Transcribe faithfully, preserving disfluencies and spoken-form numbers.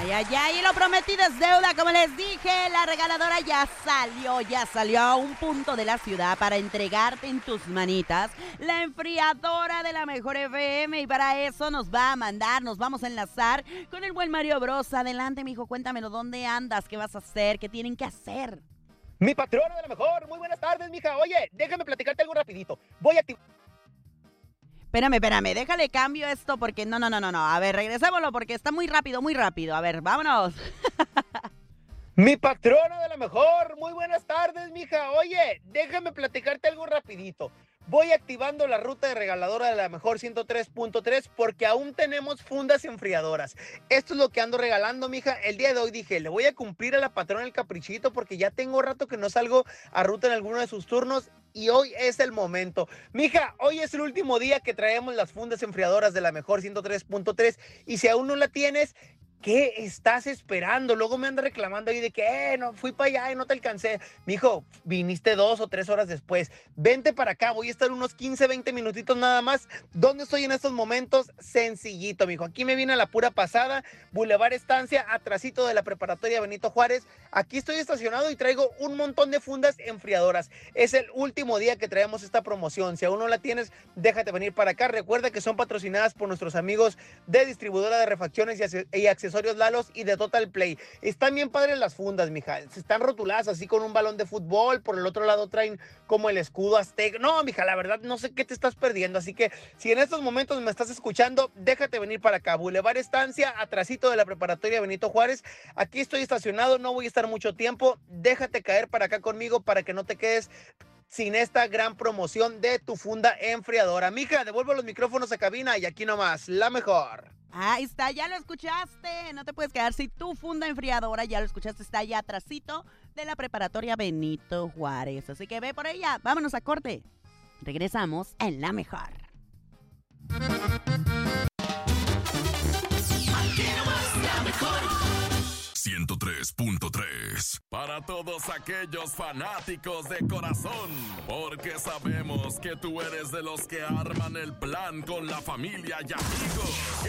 Ay, ay, ay, y lo prometido es deuda, como les dije, la regaladora ya salió, ya salió a un punto de la ciudad para entregarte en tus manitas la enfriadora de la mejor F M, y para eso nos va a mandar, nos vamos a enlazar con el buen Mario Bros. Adelante, mijo, cuéntamelo, ¿dónde andas? ¿Qué vas a hacer? ¿Qué tienen que hacer? Mi patrona de la mejor, muy buenas tardes, mija. Oye, déjame platicarte algo rapidito. Voy a activar... Espérame, espérame, déjale cambio esto porque no, no, no, no, no. A ver, regresémoslo porque está muy rápido, muy rápido. A ver, vámonos. Mi patrona de la mejor, muy buenas tardes, mija. Oye, déjame platicarte algo rapidito. Voy activando la ruta de regaladora de la mejor ciento tres punto tres porque aún tenemos fundas enfriadoras. Esto es lo que ando regalando, mija. El día de hoy dije, le voy a cumplir a la patrona el caprichito porque ya tengo rato que no salgo a ruta en alguno de sus turnos y hoy es el momento. Mija, hoy es el último día que traemos las fundas enfriadoras de la mejor ciento tres punto tres y si aún no la tienes, ¿qué estás esperando? Luego me anda reclamando ahí de que, eh, no, fui para allá y no te alcancé. Mijo, viniste dos o tres horas después. Vente para acá, voy a estar unos quince, veinte minutitos nada más. ¿Dónde estoy en estos momentos? Sencillito, mijo. Aquí me viene a la pura pasada, Boulevard Estancia, atrasito de la preparatoria Benito Juárez. Aquí estoy estacionado y traigo un montón de fundas enfriadoras. Es el último día que traemos esta promoción. Si aún no la tienes, déjate venir para acá. Recuerda que son patrocinadas por nuestros amigos de distribuidora de refacciones y accesorios accesorios Lalos y de Total Play. Están bien padres las fundas, mija. Están rotuladas así con un balón de fútbol. Por el otro lado traen como el escudo azteca. No, mija, la verdad no sé qué te estás perdiendo. Así que si en estos momentos me estás escuchando, déjate venir para acá. Boulevard Estancia, atrasito de la preparatoria Benito Juárez. Aquí estoy estacionado, no voy a estar mucho tiempo. Déjate caer para acá conmigo para que no te quedes sin esta gran promoción de tu funda enfriadora. Mija, devuelvo los micrófonos a cabina y aquí nomás, la mejor. Ahí está, ya lo escuchaste. No te puedes quedar sin tu funda enfriadora. Ya lo escuchaste, está allá atrasito de la preparatoria Benito Juárez. Así que ve por ella. Vámonos a corte. Regresamos en La Mejor. Aquí nomás La Mejor. ciento tres punto tres. Para todos aquellos fanáticos de corazón, porque sabemos que tú eres de los que arman el plan con la familia y amigos.